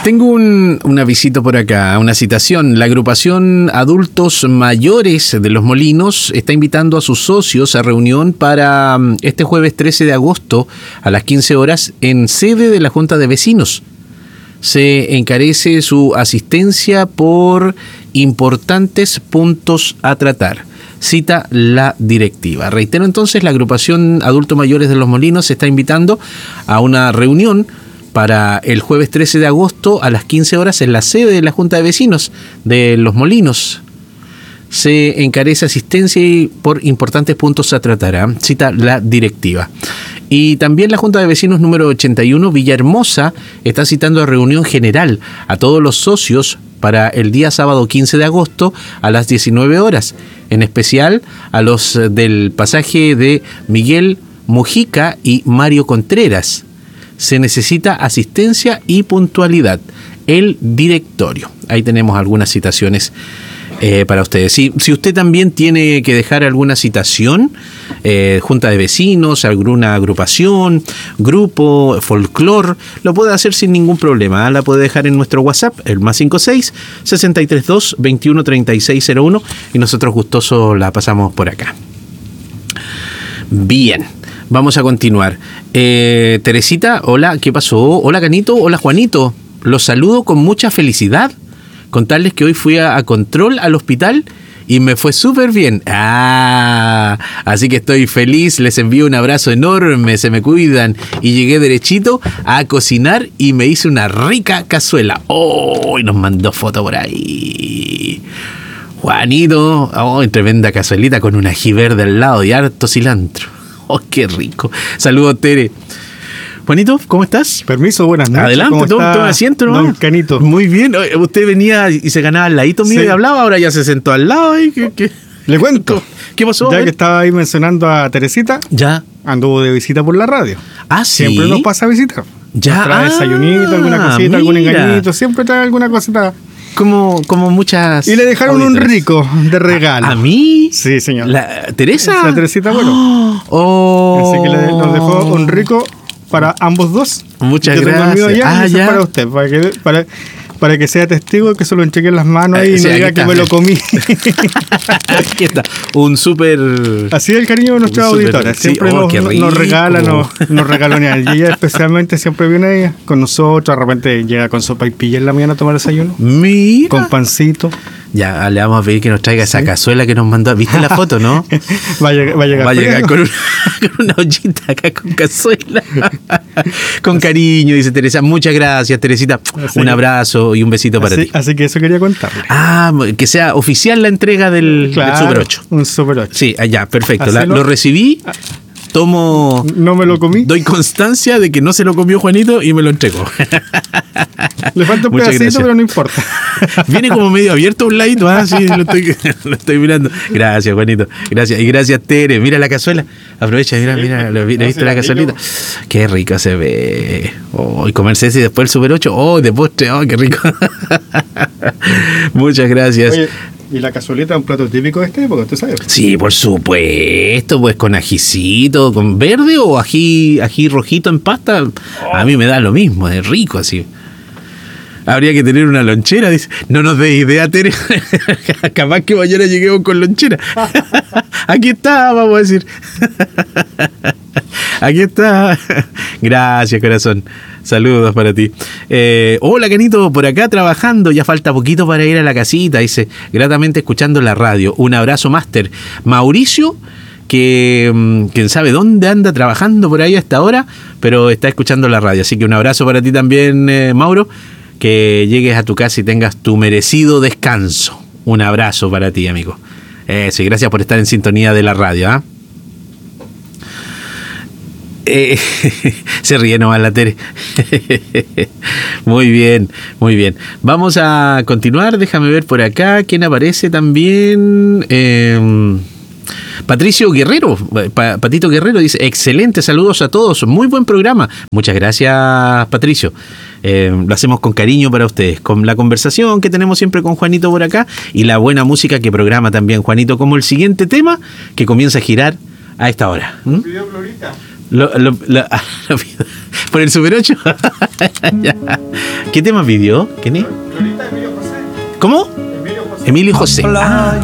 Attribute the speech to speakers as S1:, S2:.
S1: Tengo un avisito por acá, una citación. La agrupación Adultos Mayores de Los Molinos está invitando a sus socios a reunión para este jueves 13 de agosto a las 15 horas en sede de la Junta de Vecinos. Se encarece su asistencia por importantes puntos a tratar. Cita la directiva. Reitero entonces, la agrupación Adultos Mayores de Los Molinos se está invitando a una reunión para el jueves 13 de agosto a las 15 horas en la sede de la Junta de Vecinos de Los Molinos. Se encarece asistencia y por importantes puntos a tratar. Cita la directiva. Y también la Junta de Vecinos número 81, Villahermosa, está citando a reunión general a todos los socios para el día sábado 15 de agosto a las 19 horas. En especial a los del pasaje de Miguel Mujica y Mario Contreras. Se necesita asistencia y puntualidad. El directorio. Ahí tenemos algunas citaciones para ustedes. Si usted también tiene que dejar alguna citación, junta de vecinos, alguna agrupación, grupo, folclor, lo puede hacer sin ningún problema. La puede dejar en nuestro WhatsApp, el +56 632 21 3601, y nosotros gustosos la pasamos por acá. Bien. Vamos a continuar. Teresita, hola, ¿qué pasó? Hola, Canito, hola, Juanito. Los saludo con mucha felicidad. Contarles que hoy fui a control al hospital y me fue súper bien. Así que estoy feliz, les envío un abrazo enorme, se me cuidan. Y llegué derechito a cocinar y me hice una rica cazuela. Y nos mandó foto por ahí. Juanito, tremenda cazuelita con un ají verde al lado y harto cilantro. ¡Qué rico! Saludos, Tere. Juanito, ¿cómo estás?
S2: Permiso, buenas noches.
S1: Adelante, toma asiento, ¿no?
S2: Don Canito.
S1: Muy bien. Usted venía y se ganaba al ladito mío, sí, y hablaba, ahora ya se sentó al lado. ¿Qué?
S2: Le cuento.
S1: ¿Qué pasó?
S2: Ya que estaba ahí mencionando a Teresita,
S1: ya
S2: anduvo de visita por la radio.
S1: ¿Sí?
S2: Siempre nos pasa a visitar.
S1: Ya.
S2: Nos trae desayunito, alguna cosita, algún engañito, siempre trae alguna cosita.
S1: Como muchas.
S2: Y le dejaron un rico de regalo.
S1: ¿A mí?
S2: Sí, señor.
S1: ¿La Teresa?
S2: La Teresita, bueno. Así que nos dejó un rico para ambos dos.
S1: Muchas gracias.
S2: Allá,
S1: ya.
S2: Para usted, para que sea testigo, que se lo entregué en las manos y me diga que me lo comí.
S1: Aquí está. Un súper.
S2: Así es el cariño de nuestros auditores. Siempre nos regalan, nos regalonean. Y ella especialmente siempre viene con nosotros. De repente llega con sopa y pilla en la mañana a tomar desayuno.
S1: Mira.
S2: Con pancito.
S1: Ya, le vamos a pedir que nos traiga esa cazuela que nos mandó. ¿Viste la foto, no?
S2: Va a llegar
S1: con una ollita acá con cazuela. Con cariño, dice Teresa. Muchas gracias, Teresita. Un abrazo y un besito para ti.
S2: Así que eso quería contarle.
S1: Que sea oficial la entrega del Super 8.
S2: Un Super 8.
S1: Sí, allá, perfecto. Lo recibí. Tomo.
S2: No me lo comí.
S1: Doy constancia de que no se lo comió Juanito y me lo entregó.
S2: Le falta un pedacito, pero no importa.
S1: Viene como medio abierto un ladito. Sí, lo estoy mirando. Gracias, Juanito. Gracias. Y gracias, Tere. Mira la cazuela. Aprovecha, mira, ¿viste la cazuelita? Qué rica se ve. Y comerse ese y después el Super 8. De postre. Qué rico. Muchas gracias.
S2: Oye, ¿y la cazuelita es un plato típico de esta época, usted sabe?
S1: Sí, por supuesto, pues con ajicito, con verde o ají rojito en pasta. A mí me da lo mismo, es rico así. Habría que tener una lonchera, dice. No nos dé idea, Tere. Capaz que mañana lleguemos con lonchera. Aquí está, vamos a decir. Aquí está. Gracias, corazón. Saludos para ti. Hola, Canito, por acá trabajando. Ya falta poquito para ir a la casita. Dice, gratamente escuchando la radio. Un abrazo, máster. Mauricio, que quién sabe dónde anda trabajando por ahí hasta ahora, pero está escuchando la radio. Así que un abrazo para ti también, Mauro. Que llegues a tu casa y tengas tu merecido descanso. Un abrazo para ti, amigo. Sí, gracias por estar en sintonía de la radio. Se ríe nomás la Tere. Muy bien, muy bien. Vamos a continuar. Déjame ver por acá quién aparece también. Patricio Guerrero, Patito Guerrero dice, excelente, saludos a todos, muy buen programa. Muchas gracias, Patricio. Lo hacemos con cariño para ustedes, con la conversación que tenemos siempre con Juanito por acá y la buena música que programa también Juanito, como el siguiente tema que comienza a girar a esta hora. ¿Por el Super 8? ¿Qué tema pidió? ¿Quién es? ¿Cómo? Emilio José.